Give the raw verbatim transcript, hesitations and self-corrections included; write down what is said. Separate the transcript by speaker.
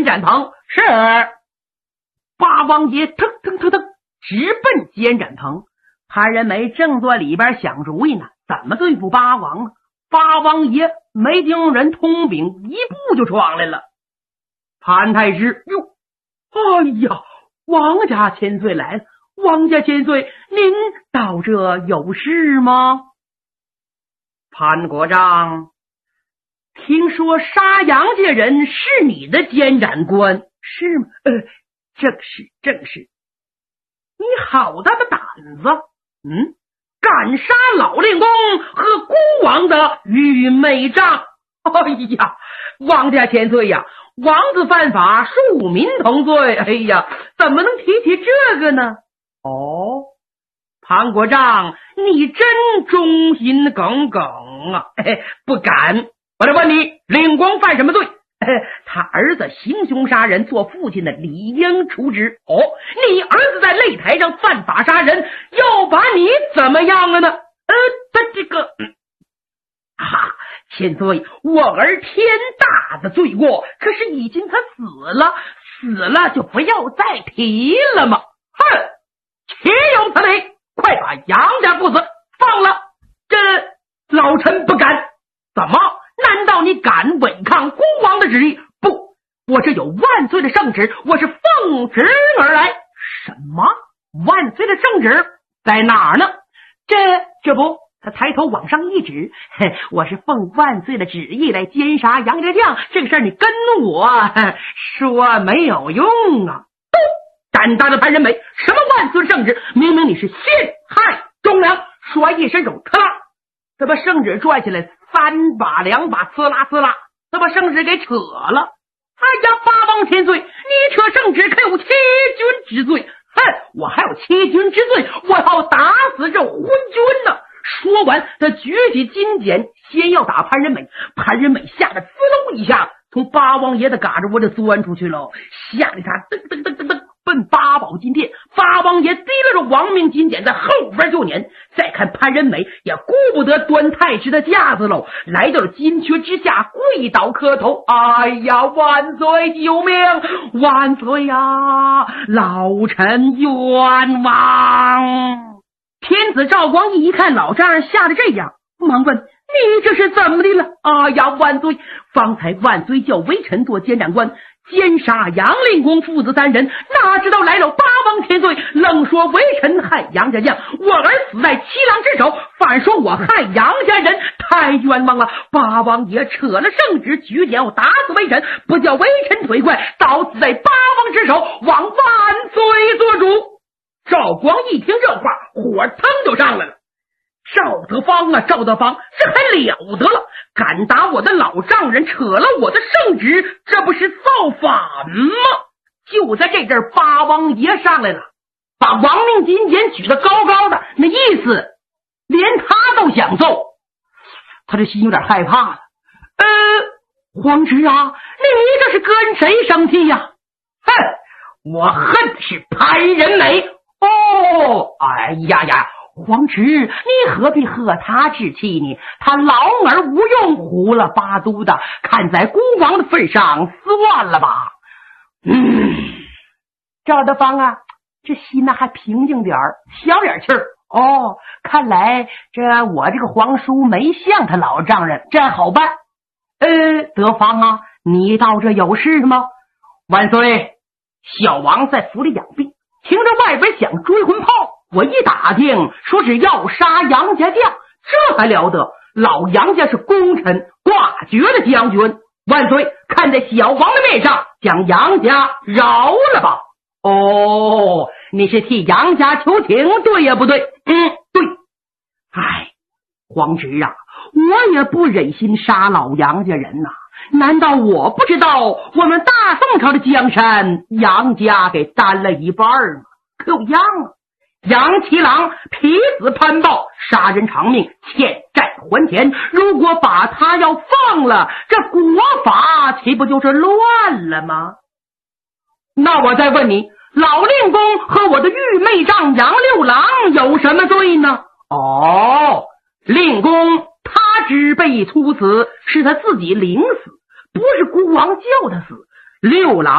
Speaker 1: 斩棚。
Speaker 2: 是。
Speaker 1: 八王爷腾腾腾腾直奔监斩棚。潘仁美正坐里边想主意呢，怎么对付八王呢？八王爷没盯人通柄，一步就闯来了。潘太师，哟，哎呀，王家千岁来了！王家千岁，您到这有事吗？潘国璋，听说杀杨家人是你的监斩官，是吗？呃，正是，正是。你好大的胆子！嗯，敢杀老令公和孤王的玉妹帐！哎呀，王家千岁呀，王子犯法，庶民同罪。哎呀，怎么能提起这个呢？哦，潘国璋，你真忠心耿耿啊！嘿，不敢。我来问你，令公犯什么罪？他儿子行凶杀人，做父亲的理应处置。哦，你儿子在擂台上犯法杀人，要把你怎么样了呢？呃，他这个，嗯、啊，千岁，我儿天大的罪过，可是已经他死了，死了就不要再提了嘛。哼，岂有此理！快把杨家父子放了！这老臣不敢。怎么？难道你敢违抗孤王的旨意？不，我这有万岁的圣旨，我是奉旨而来。什么？万岁的圣旨在哪儿呢？这这不，他抬头往上一指，嘿，我是奉万岁的旨意来奸杀杨家将，这个事儿你跟我说没有用啊！都胆大的潘仁美，什么万岁的圣旨？明明你是陷害忠良！说一伸手，咔啦，他把圣旨拽起来，三把两把，呲啦呲啦，他把圣旨给扯了。哎呀，八王千岁，你扯圣旨可有欺君之罪！哼，我还有欺君之罪，我要打死这昏君呢！说完，他举起金锏，先要打潘仁美。潘仁美吓得滋溜一下，从八王爷的嘎着窝就钻出去了，吓得他噔噔噔噔噔奔八宝金殿。八王爷提了着亡命金锏在后边就撵。再看潘仁美也顾不得端太师的架子喽，来到了金阙之下，跪倒磕头。哎呀，万岁救命！万岁呀，老臣冤枉！天子赵光义一看老丈人吓得这样，忙问：你这是怎么的了？哎呀，万岁！方才万岁叫微臣做监斩官，奸杀杨令公父子三人，哪知道来了八王千岁，愣说微臣害杨家将，我儿死在七郎之手，反说我害杨家人，太冤枉了！八王爷扯了圣旨，举锏要打死微臣，不叫微臣腿快，倒死在八王之手，望万岁做主。赵光一听这话，火腾就上来了。赵德芳啊，赵德芳，这还了得了！敢打我的老丈人，扯了我的圣旨，这不是造反吗？就在这阵，八王爷上来了，把亡命金锏举得高高的，那意思连他都想揍。他这心有点害怕了。呃，皇侄啊，你这是跟谁生气呀？哼，我恨的是潘仁美。哦，哎呀呀，皇侄，你何必和他置气呢？他老而无用，胡了八嘟的，看在孤王的份上，算了吧。嗯，赵德芳啊，这心呢还平静点儿，小点气儿。哦，看来这我这个皇叔没像他老丈人，这好办。呃，德芳啊，你到这有事吗？万岁，小王在府里养病，听着外边响追魂炮，我一打听，说是要杀杨家将，这还了得？老杨家是功臣挂爵的将军，万岁，看在小王的面上，将杨家饶了吧。哦，你是替杨家求情，对呀不对？嗯，对。哎，皇侄啊，我也不忍心杀老杨家人呐、啊。难道我不知道我们大宋朝的江山杨家给担了一半吗？可有样啊！杨七郎皮子攀报，杀人偿命，欠债还钱。如果把他要放了，这国法岂不就是乱了吗？那我再问你，老令公和我的玉妹丈杨六郎有什么罪呢？哦，令公他之被处死，是他自己领死，不是孤王叫他死。六郎